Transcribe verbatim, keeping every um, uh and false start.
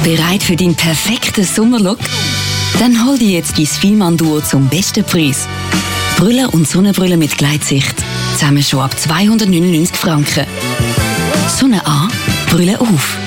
Bereit für deinen perfekten Sommerlook? Dann hol dir jetzt dein Fielmann-Duo zum besten Preis. Brille und Sonnenbrille mit Gleitsicht. Zusammen schon ab zweihundertneunundneunzig Franken. Sonne an, Brille auf.